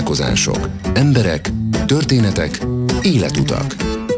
Találkozások, emberek, történetek, életutak.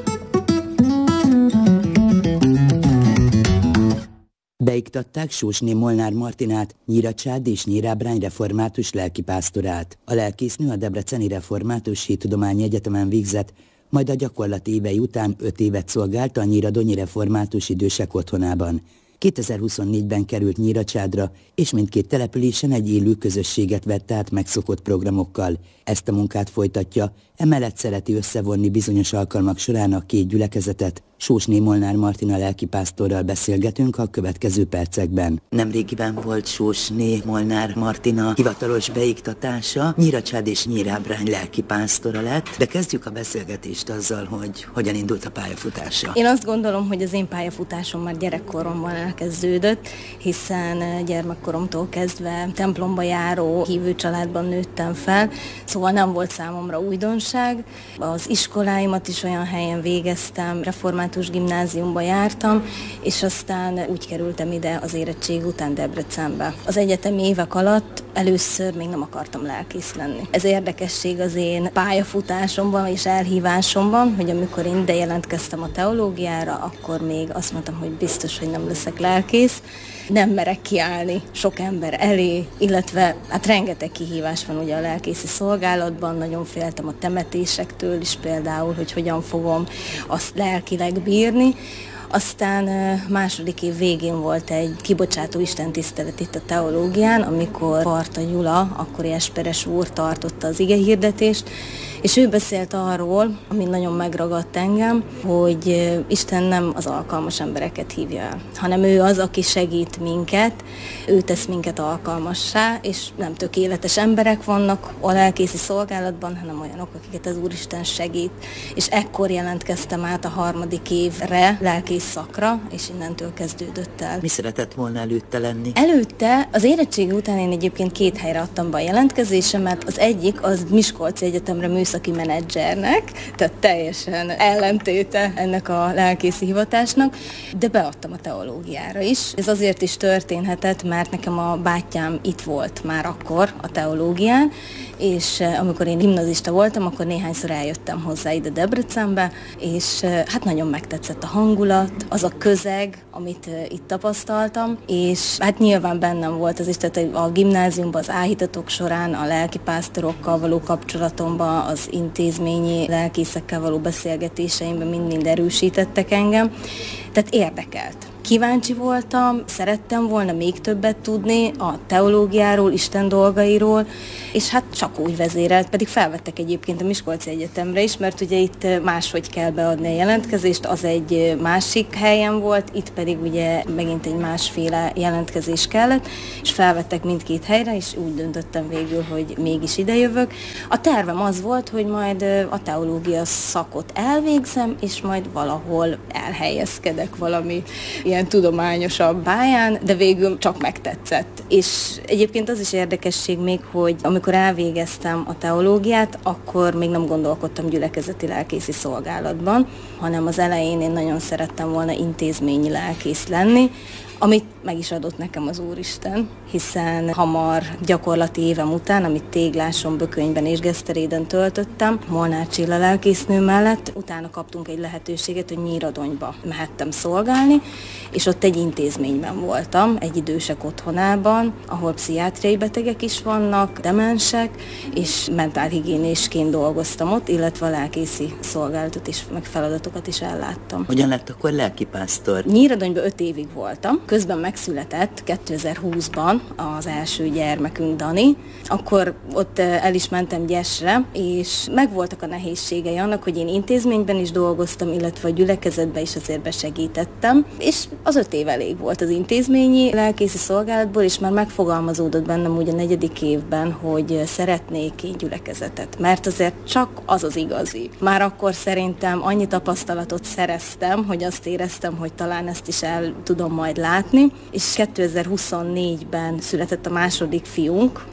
Beiktatták Sósné Molnár Martinát, Nyíracsád és Nyírábrány református lelkipásztorát. A lelkésznő a Debreceni Református Hittudományi Egyetemen végzett, majd a gyakorlati évei után 5 évet szolgált a Nyíradonyi Református Idősek Otthonában. 2024-ben került Nyíracsádra, és mindkét településen egy élő közösséget vett át megszokott programokkal. Ezt a munkát folytatja, emellett szereti összevonni bizonyos alkalmak során a két gyülekezetet. Sósné Molnár Martina lelkipásztorral beszélgetünk a következő percekben. Nemrégiben volt Sósné Molnár Martina hivatalos beiktatása, Nyíracsád és Nyírábrány lelkipásztora lett, de kezdjük a beszélgetést azzal, hogy hogyan indult a pályafutása. Én azt gondolom, hogy az én pályafutásom már gyerekkoromban elkezdődött, hiszen gyermekkoromtól kezdve templomba járó hívő családban nőttem fel, szóval nem volt számomra újdonság. Az iskoláimat is olyan helyen végeztem, református gimnáziumba jártam, és aztán úgy kerültem ide az érettség után Debrecenbe. Az egyetemi évek alatt először még nem akartam lelkész lenni. Ez érdekesség az én pályafutásomban és elhívásomban, hogy amikor én ide jelentkeztem a teológiára, akkor még azt mondtam, hogy biztos, hogy nem leszek lelkész. Nem merek kiállni sok ember elé, illetve hát rengeteg kihívás van ugye a lelkészi szolgálatban, nagyon féltem a temetésektől is például, hogy hogyan fogom azt lelkileg bírni. Aztán második év végén volt egy kibocsátó istentisztelet itt a teológián, amikor Varta Gyula, akkori esperes úr tartotta az igehirdetést, és ő beszélt arról, ami nagyon megragadt engem, hogy Isten nem az alkalmas embereket hívja el, hanem ő az, aki segít minket, ő tesz minket alkalmassá, és nem tökéletes emberek vannak a lelkészi szolgálatban, hanem olyanok, akiket az Úristen segít. És ekkor jelentkeztem át a 3. évre lelkész szakra, és innentől kezdődött el. Mi szeretett volna előtte lenni? Előtte, az érettség után én egyébként 2 helyre adtam be a jelentkezésemet. Az egyik az Miskolci Egyetemre műszaki menedzsernek, tehát teljesen ellentéte ennek a lelkészi hivatásnak, de beadtam a teológiára is. Ez azért is történhetett, mert nekem a bátyám itt volt már akkor a teológián, és amikor én gimnazista voltam, akkor néhányszor eljöttem hozzá ide Debrecenbe, és hát nagyon megtetszett a hangulat, az a közeg, amit itt tapasztaltam, és hát nyilván bennem volt az is, tehát a gimnáziumban, az áhítatok során, a lelkipásztorokkal való kapcsolatomban, az intézményi lelkészekkel való beszélgetéseimben mind erősítettek engem, tehát érdekelt. Kíváncsi voltam, szerettem volna még többet tudni a teológiáról, Isten dolgairól, és hát csak úgy vezérelt, pedig felvettek egyébként a Miskolci Egyetemre is, mert ugye itt máshogy kell beadni a jelentkezést, az egy másik helyen volt, itt pedig ugye megint egy másféle jelentkezés kellett, és felvettek mindkét helyre, és úgy döntöttem végül, hogy mégis idejövök. A tervem az volt, hogy majd a teológia szakot elvégzem, és majd valahol elhelyezkedek valami ilyen tudományosabb pályán, de végül csak megtetszett. És egyébként az is érdekesség még, hogy amikor elvégeztem a teológiát, akkor még nem gondolkodtam gyülekezeti lelkészi szolgálatban, hanem az elején én nagyon szerettem volna intézményi lelkész lenni, amit meg is adott nekem az Úristen, hiszen hamar gyakorlati évem után, amit Tégláson, Bökönyben és Geszteréden töltöttem, Molnár Csilla lelkésznő mellett, utána kaptunk egy lehetőséget, hogy Nyíradonyba mehettem szolgálni, és ott egy intézményben voltam, egy idősek otthonában, ahol pszichiátriai betegek is vannak, demensek, és mentálhigiénésként dolgoztam ott, illetve a lelkészi szolgálatot is, meg feladatokat is elláttam. Hogyan lett akkor lelkipásztor? Nyíradonyban 5 évig voltam, közben megszületett 2020-ban az első gyermekünk, Dani. Akkor ott el is mentem Gyesre, és megvoltak a nehézségei annak, hogy én intézményben is dolgoztam, illetve a gyülekezetben is azért besegítettem, és az 5 év elég volt az intézményi lelkészi szolgálatból, és már megfogalmazódott bennem úgy a 4. évben, hogy szeretnék én gyülekezetet, mert azért csak az az igazi. Már akkor szerintem annyi tapasztalatot szereztem, hogy azt éreztem, hogy talán ezt is el tudom majd látni, és 2024-ben született a második fiunk,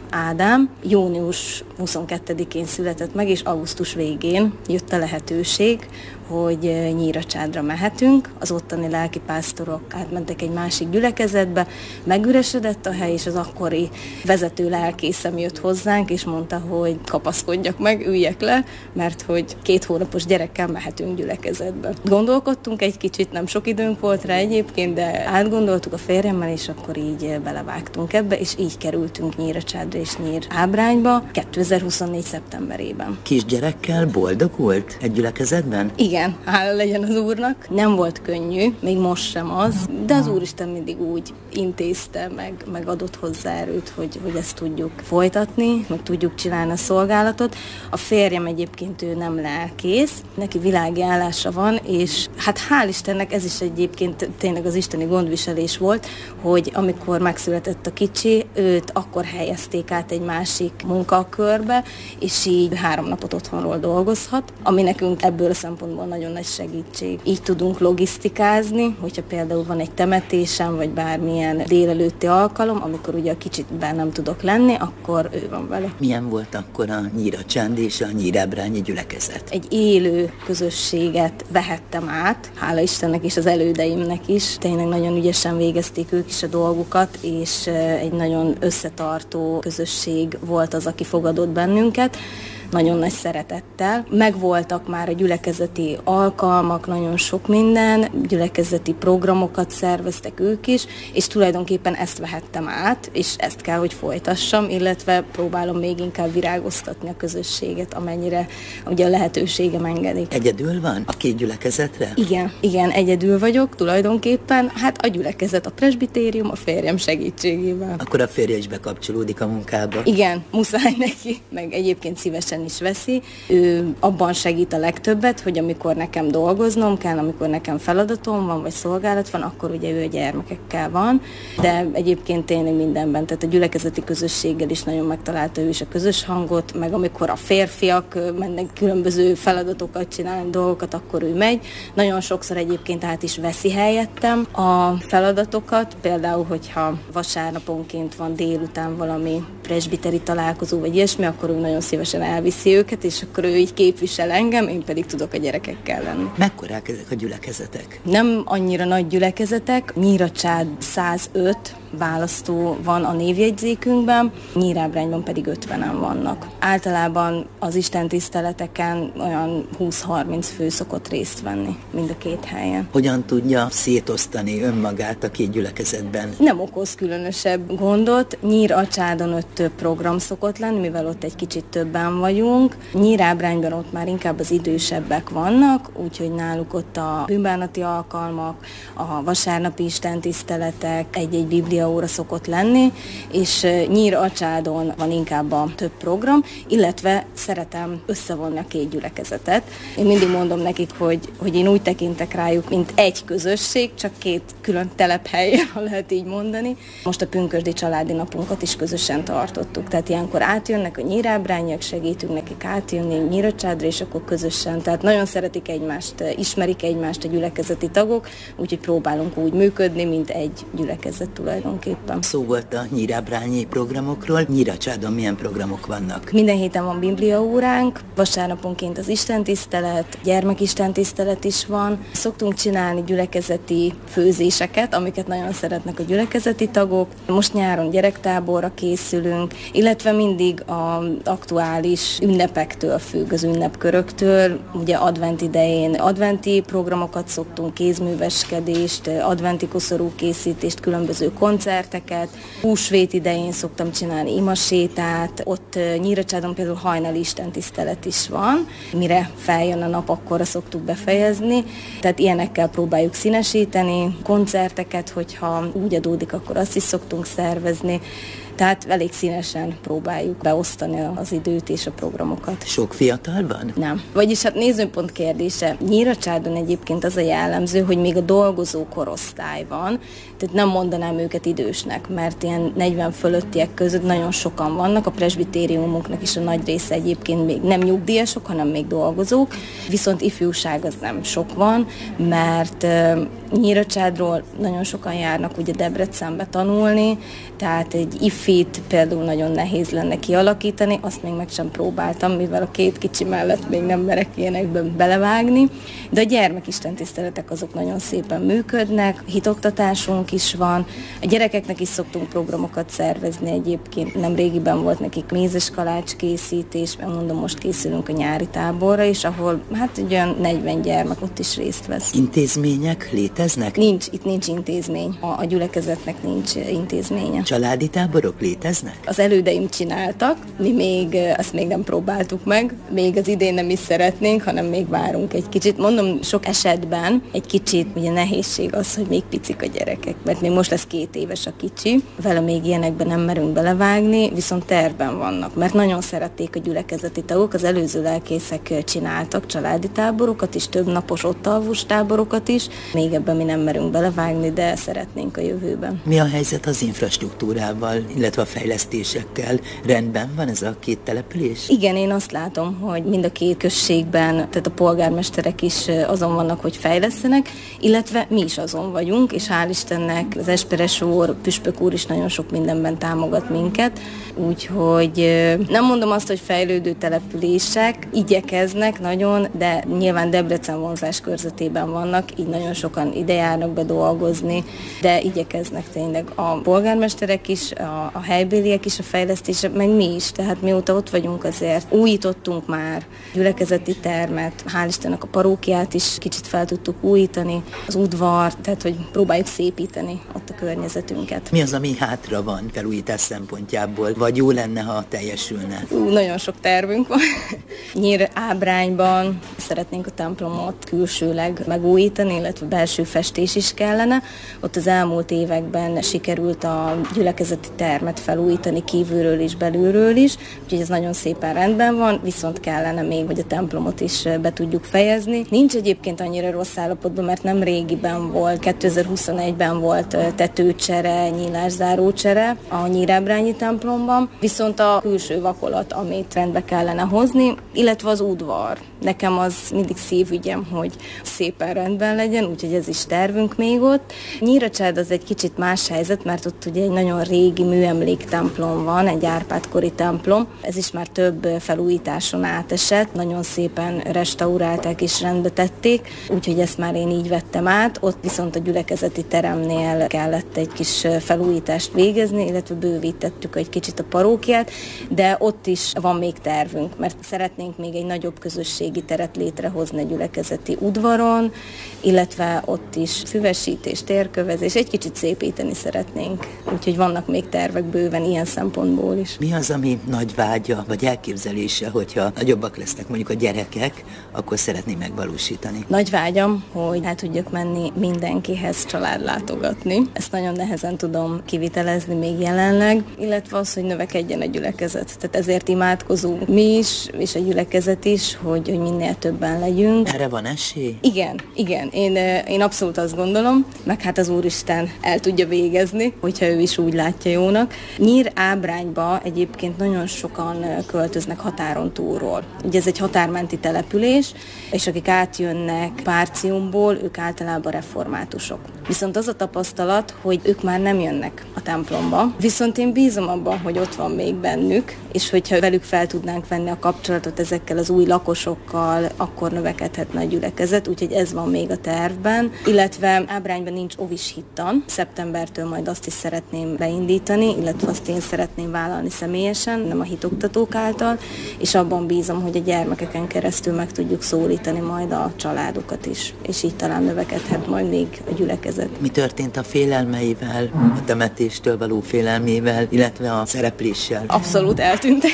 Ádám június 22-én született meg, és augusztus végén jött a lehetőség, hogy Nyíracsádra mehetünk. Az ottani lelkipásztorok átmentek egy másik gyülekezetbe, megüresedett a hely, és az akkori vezető lelkészem jött hozzánk, és mondta, hogy kapaszkodjak meg, üljek le, mert hogy 2 hónapos gyerekkel mehetünk gyülekezetbe. Gondolkodtunk egy kicsit, nem sok időnk volt rá egyébként, de átgondoltuk a férjemmel, és akkor így belevágtunk ebbe, és így kerültünk Nyíracsádra és Nyírábrányba 2024. szeptemberében. Kisgyerekkel boldogult egy gyülekezetben? Igen, hála legyen az Úrnak. Nem volt könnyű, még most sem az, de az Úristen mindig úgy intézte, meg adott hozzá erőt, hogy ezt tudjuk folytatni, meg tudjuk csinálni a szolgálatot. A férjem egyébként ő nem lelkész, neki világi állása van, és hát hál' Istennek ez is egyébként tényleg az isteni gondviselés volt, hogy amikor megszületett a kicsi, őt akkor helyezték át egy másik munkakörbe, és így 3 napot otthonról dolgozhat, ami nekünk ebből a szempontból nagyon nagy segítség. Így tudunk logisztikázni, hogyha például van egy temetésem, vagy bármilyen délelőtti alkalom, amikor ugye a kicsiben nem tudok lenni, akkor ő van vele. Milyen volt akkor a Nyíracsánd és a Nyírábrányi gyülekezet? Egy élő közösséget vehettem át, hála Istennek és az elődeimnek is. Tényleg nagyon ügyesen végezték ők is a dolgukat, és egy nagyon összetartó közösség volt az, aki fogadott bennünket. Nagyon nagy szeretettel. Megvoltak már a gyülekezeti alkalmak, nagyon sok minden, gyülekezeti programokat szerveztek ők is, és tulajdonképpen ezt vehettem át, és ezt kell, hogy folytassam, illetve próbálom még inkább virágoztatni a közösséget, amennyire ugye a lehetőségem engedik. Egyedül van a 2 gyülekezetre? Igen, egyedül vagyok tulajdonképpen, hát a gyülekezet, a presbitérium, a férjem segítségével. Akkor a férje is bekapcsolódik a munkába? Igen, muszáj neki, meg egyébként szívesen is veszi. Ő abban segít a legtöbbet, hogy amikor nekem dolgoznom kell, amikor nekem feladatom van, vagy szolgálat van, akkor ugye ő a gyermekekkel van, de egyébként tényleg mindenben, tehát a gyülekezeti közösséggel is nagyon megtalálta ő is a közös hangot, meg amikor a férfiak mennek különböző feladatokat csinálni, dolgokat, akkor ő megy. Nagyon sokszor egyébként át is veszi helyettem a feladatokat, például, hogyha vasárnaponként van délután valami presbiteri találkozó, vagy ilyesmi, akkor ő nagyon szívesen elviszi őket, és akkor ő így képvisel engem, én pedig tudok a gyerekekkel lenni. Mekkorák ezek a gyülekezetek? Nem annyira nagy gyülekezetek, Nyíracsád 105 választó van a névjegyzékünkben, Nyírábrányban pedig 50-en vannak. Általában az istentiszteleteken olyan 20-30 fő szokott részt venni mind a 2 helyen. Hogyan tudja szétosztani önmagát a 2 gyülekezetben? Nem okoz különösebb gondot. Nyíracsádon 5 több program szokott lenni, mivel ott egy kicsit többen vagyunk. Nyírábrányban ott már inkább az idősebbek vannak, úgyhogy náluk ott a bűnbánati alkalmak, a vasárnapi istentiszteletek, egy-egy bibliaóra szokott lenni, és Nyíracsádon van inkább a több program, illetve szeretem összevonni a 2 gyülekezetet. Én mindig mondom nekik, hogy én úgy tekintek rájuk, mint egy közösség, csak 2 külön telephely, ha lehet így mondani. Most a pünkösdi családi napunkat is közösen tartottuk, tehát ilyenkor átjönnek a nyírábrányiak, segítünk nekik átjönni Nyíracsádra, és akkor közösen. Tehát nagyon szeretik egymást, ismerik egymást a gyülekezeti tagok, úgyhogy próbálunk úgy működni, mint egy gyülekezet tulajdonképpen. Szó volt a nyírábrányi programokról. Nyíracsádon milyen programok vannak? Minden héten van bibliaóránk, vasárnaponként az istentisztelet, gyermekistentisztelet is van. Szoktunk csinálni gyülekezeti főzéseket, amiket nagyon szeretnek a gyülekezeti tagok. Most nyáron gyerektáborra készülünk, illetve mindig az aktuális ünnepektől függ, az ünnepköröktől. Ugye advent idején adventi programokat szoktunk, kézműveskedést, adventi koszorúkészítést, különböző koncerteket. Húsvét idején szoktam csinálni imasétát, ott Nyíracsádon például hajnali istentisztelet is van. Mire feljön a nap, akkorra szoktuk befejezni. Tehát ilyenekkel próbáljuk színesíteni, koncerteket, hogyha úgy adódik, akkor azt is szoktunk szervezni. Tehát elég színesen próbáljuk beosztani az időt és a programokat. Sok fiatal van? Nem. Vagyis hát nézőpont kérdése. Nyíracsádon egyébként az a jellemző, hogy még a dolgozó korosztály van, tehát nem mondanám őket idősnek, mert ilyen 40 fölöttiek között nagyon sokan vannak, a presbitériumunknak is a nagy része egyébként még nem nyugdíjasok, hanem még dolgozók, viszont ifjúság az nem sok van, mert Nyíracsádról nagyon sokan járnak ugye Debrecenbe tanulni, tehát egy ifit például nagyon nehéz lenne kialakítani, azt még meg sem próbáltam, mivel a két kicsi mellett még nem merek ilyenekben belevágni, de a gyermekistentiszteletek azok nagyon szépen működnek, hitoktatásunk is van, a gyerekeknek is szoktunk programokat szervezni egyébként, nemrégiben volt nekik mézes kalács készítés, megmondom, most készülünk a nyári táborra is, ahol hát egy olyan 40 gyermek ott is részt vesz. Intézmények léteznek? Itt nincs intézmény. A gyülekezetnek nincs intézménye. Családi táborok léteznek? Az elődeim csináltak, mi még ezt még nem próbáltuk meg, még az idén nem is szeretnénk, hanem még várunk egy kicsit. Mondom, sok esetben egy kicsit ugye nehézség az, hogy még picik a gyerekek, mert még most lesz 2 éves a kicsi, vele még ilyenekben nem merünk belevágni, viszont tervben vannak, mert nagyon szerették a gyülekezeti tagok, az előző lelkészek csináltak családi táborokat is, több napos ott alvós táborokat is, még ebben mi nem merünk belevágni, de szeretnénk a jövőben. Mi a helyzet az infrastruktúrával, illetve a fejlesztésekkel? Rendben van ez a 2 település? Igen, én azt látom, hogy mind a 2 községben, tehát a polgármesterek is azon vannak, hogy fejlesztenek, illetve mi is azon vagyunk, és hál' Istennek az Esperes úr, püspök úr is nagyon sok mindenben támogat minket, úgyhogy nem mondom azt, hogy fejlődő települések, igyekeznek nagyon, de nyilván Debrecen vonzás körzetében vannak, így nagyon sokan ide járnak be dolgozni, de igyekeznek tényleg a polgármesterek is, a helybéliek is a fejlesztésre, meg mi is, tehát mióta ott vagyunk azért újítottunk már gyülekezeti termet, hál' Istennek a parókiát is kicsit fel tudtuk újítani, az udvar, tehát hogy próbáljuk szépíteni ott a környezetünket. Mi az, ami hátra van felújítás szempontjából, vagy jó lenne, ha teljesülne? Nagyon sok tervünk van. Nyír Ábrányban szeretnénk a templomot külsőleg megújítani, illetve belső festés is kellene. Ott az elmúlt években sikerült a gyülekezeti termet felújítani kívülről is, belülről is, úgyhogy ez nagyon szépen rendben van, viszont kellene még, hogy a templomot is be tudjuk fejezni. Nincs egyébként annyira rossz állapotban, mert nem régiben volt, 2021-ben volt tetőcsere, nyílászárócsere a Nyírábrányi templomban, viszont a külső vakolat, amit rendbe kellene hozni, illetve az udvar. Nekem az mindig szívügyem, hogy szépen rendben legyen, úgyhogy ez is tervünk még ott. Nyíracsád az egy kicsit más helyzet, mert ott ugye egy nagyon régi műemléktemplom van, egy Árpád-kori templom. Ez is már több felújításon átesett, nagyon szépen restaurálták és rendbe tették, úgyhogy ezt már én így vettem át. Ott viszont a gyülekezeti teremnél kellett egy kis felújítást végezni, illetve bővítettük egy kicsit a parókiát, de ott is van még tervünk, mert szeretnénk még egy nagyobb közösségi teret létrehozni a gyülekezeti udvaron, illetve ott is füvesítés, térkövezés, egy kicsit szépíteni szeretnénk. Úgyhogy vannak még tervek bőven ilyen szempontból is. Mi az, ami nagy vágya, vagy elképzelése, hogyha nagyobbak lesznek mondjuk a gyerekek, akkor szeretné megvalósítani? Nagy vágyam, hogy el tudjak menni mindenkihez családlátogatni. Ezt nagyon nehezen tudom kivitelezni még jelenleg, illetve az, hogy növekedjen a gyülekezet. Tehát ezért imádkozunk mi is, és a gyülekezet is, hogy minél többen legyünk. Erre van esély? Igen. Én abszolút azt gondolom, meg hát az Úristen el tudja végezni, hogyha ő is úgy látja jónak. Nyír Ábrányba egyébként nagyon sokan költöznek határon túlról. Ugye ez egy határmenti település, és akik átjönnek Párciumból, ők általában reformátusok. Viszont az a tapasztalat, hogy ők már nem jönnek a templomba. Viszont én bízom abban, hogy ott van még bennük, és hogyha velük fel tudnánk venni a kapcsolatot ezekkel az új lakosokkal, akkor növekedhetne a gyülekezet, úgyhogy ez van még a tervben. Illetve Ábrányban nincs ovis hittan. Szeptembertől majd azt is szeretném beindítani, illetve azt én szeretném vállalni személyesen, nem a hitoktatók által, és abban bízom, hogy a gyermekeken keresztül meg tudjuk szólítani majd a családokat is, és így talán növekedhet majd még a gyülekezet. Mi történt a félelmeivel, a temetéstől való félelmével, illetve a szerepléssel? Abszolút eltűntek.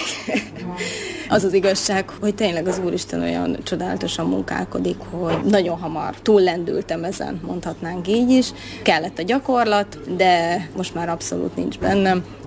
Az az igazság, hogy tényleg az Úristen olyan csodálatosan munkálkodik, hogy nagyon hamar túllendültem ezen, mondhatnánk így is. Kellett a gyakorlat, de most már abszolút nincs bennem,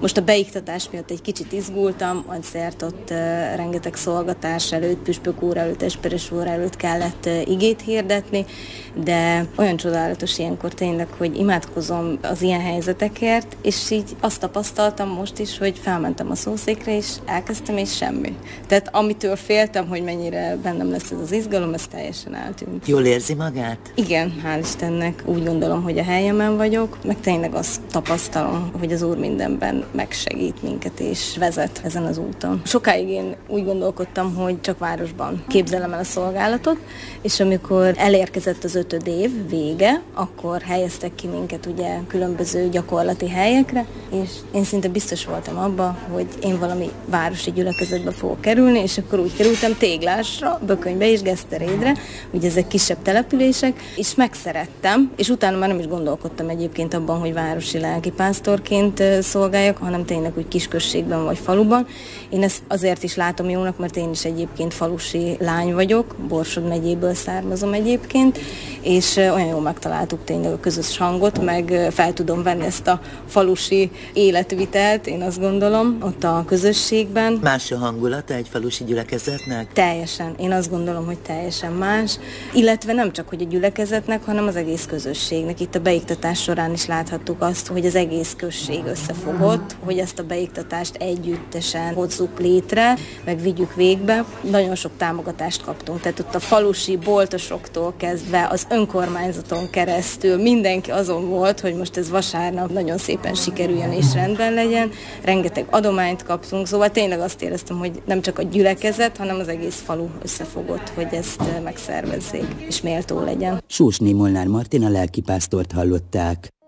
Most a beiktatás miatt egy kicsit izgultam, azért ott rengeteg szolgatás előtt, püspök úr előtt, esperes úr előtt kellett igét hirdetni, de olyan csodálatos ilyenkor tényleg, hogy imádkozom az ilyen helyzetekért, és így azt tapasztaltam most is, hogy felmentem a szószékre, és elkezdtem, és semmi. Tehát amitől féltem, hogy mennyire bennem lesz ez az izgalom, ez teljesen eltűnt. Jól érzi magát? Igen, hál' Istennek. Úgy gondolom, hogy a helyemen vagyok, meg tényleg azt tapasztalom, hogy az Úr mindenben megsegít minket és vezet ezen az úton. Sokáig én úgy gondolkodtam, hogy csak városban képzelem el a szolgálatot, és amikor elérkezett az 5. év vége, akkor helyeztek ki minket ugye különböző gyakorlati helyekre, és én szinte biztos voltam abban, hogy én valami városi gyülekezetbe fogok kerülni, és akkor úgy kerültem Téglásra, Bökönybe és Geszterédre, ugye ezek kisebb települések, és megszerettem, és utána már nem is gondolkodtam egyébként abban, hogy városi lelkipásztorként szolgáljak, hanem tényleg úgy kisközségben vagy faluban. Én ezt azért is látom jónak, mert én is egyébként falusi lány vagyok, Borsod megyéből származom egyébként, és olyan jól megtaláltuk tényleg a közös hangot, meg fel tudom venni ezt a falusi életvitelt, én azt gondolom, ott a közösségben. Más a hangulata egy falusi gyülekezetnek? Teljesen. Én azt gondolom, hogy teljesen más, illetve nem csak, hogy a gyülekezetnek, hanem az egész közösségnek. Itt a beiktatás során is láthattuk azt, hogy az egész község összefogott, hogy ezt a beiktatást együttesen hozzuk létre, meg vigyük végbe. Nagyon sok támogatást kaptunk, tehát ott a falusi boltosoktól kezdve az önkormányzaton keresztül mindenki azon volt, hogy most ez vasárnap nagyon szépen sikerüljön és rendben legyen. Rengeteg adományt kaptunk, szóval tényleg azt éreztem, hogy nem csak a gyülekezet, hanem az egész falu összefogott, hogy ezt megszervezzék, és méltó legyen. Sósné Molnár Martina lelkipásztort hallották.